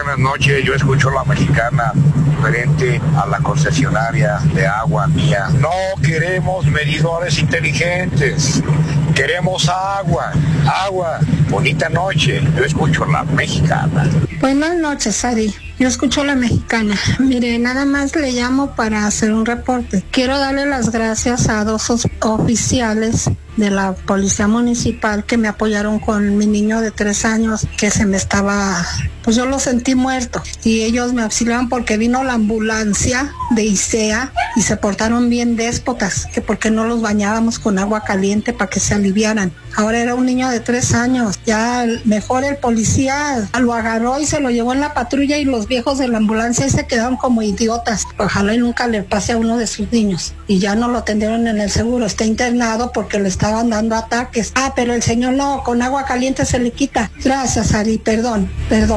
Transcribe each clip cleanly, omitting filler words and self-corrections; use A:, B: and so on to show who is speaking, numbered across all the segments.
A: buenas noches. Yo escucho La Mexicana referente a la concesionaria de agua mía. No queremos medidores inteligentes, queremos agua. Bonita noche. Yo escucho La Mexicana.
B: Buenas noches, Ari. Yo escucho La Mexicana. Mire, nada más le llamo para hacer un reporte. Quiero darle las gracias a dos oficiales de la Policía Municipal que me apoyaron con mi niño de 3 años que se me estaba, pues yo lo sentí muerto, y ellos me auxiliaron porque vino la ambulancia de ICEA y se portaron bien déspotas, que porque no los bañábamos con agua caliente para que se aliviaran. Ahora era un niño de 3 años, ya mejor el policía lo agarró y se lo llevó en la patrulla, y los viejos de la ambulancia se quedaron como idiotas. Ojalá y nunca le pase a uno de sus niños. Y ya no lo atendieron en el seguro, está internado porque le estaban dando ataques. Pero el señor no, con agua caliente se le quita. Gracias, Ari, perdón.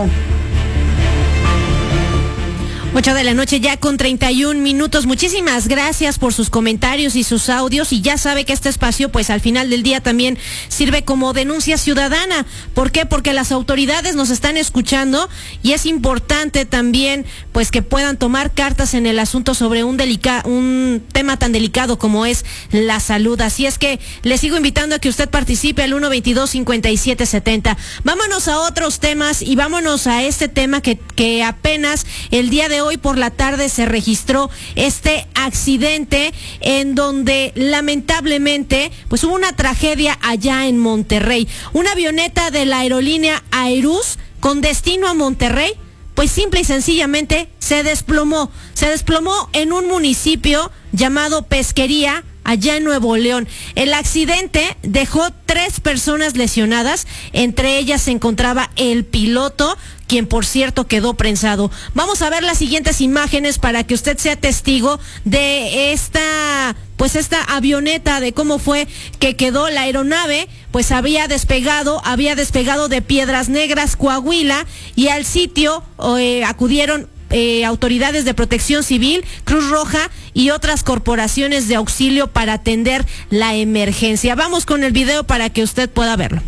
C: 8 de la noche ya con 31 minutos. Muchísimas gracias por sus comentarios y sus audios, y ya sabe que este espacio pues al final del día también sirve como denuncia ciudadana. ¿Por qué? Porque las autoridades nos están escuchando y es importante también pues que puedan tomar cartas en el asunto sobre un tema tan delicado como es la salud. Así es que le sigo invitando a que usted participe al 122-5770. Vámonos a otros temas y vámonos a este tema que apenas el día de hoy por la tarde se registró este accidente en donde lamentablemente pues hubo una tragedia allá en Monterrey. Una avioneta de la aerolínea Aerus con destino a Monterrey pues simple y sencillamente se desplomó en un municipio llamado Pesquería, allá en Nuevo León. El accidente dejó 3 personas lesionadas, entre ellas se encontraba el piloto, quien por cierto quedó prensado. Vamos a ver las siguientes imágenes para que usted sea testigo de esta avioneta, de cómo fue que quedó la aeronave. Pues había despegado de Piedras Negras, Coahuila, y al sitio acudieron autoridades de Protección Civil, Cruz Roja y otras corporaciones de auxilio para atender la emergencia. Vamos con el video para que usted pueda verlo.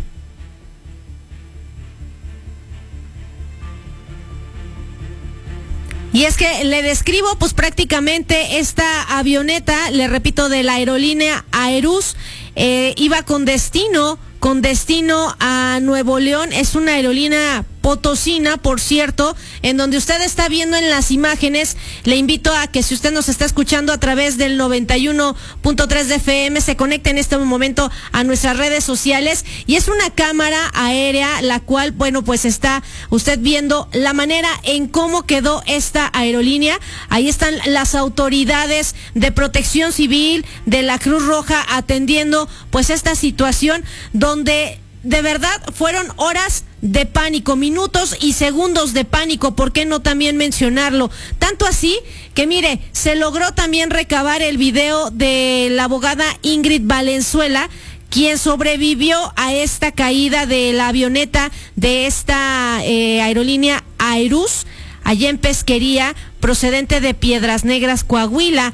C: Y es que le describo pues prácticamente esta avioneta, le repito, de la aerolínea Aerus, iba con destino a Nuevo León. Es una aerolínea potosina, por cierto, en donde usted está viendo en las imágenes. Le invito a que si usted nos está escuchando a través del 91.3 de FM, se conecte en este momento a nuestras redes sociales, y es una cámara aérea la cual, bueno, pues está usted viendo la manera en cómo quedó esta aerolínea. Ahí están las autoridades de Protección Civil, de la Cruz Roja, atendiendo pues esta situación donde de verdad fueron horas de pánico, minutos y segundos de pánico, ¿por qué no también mencionarlo? Tanto así que mire, se logró también recabar el video de la abogada Ingrid Valenzuela, quien sobrevivió a esta caída de la avioneta de esta aerolínea Aerus, allá en Pesquería, procedente de Piedras Negras, Coahuila.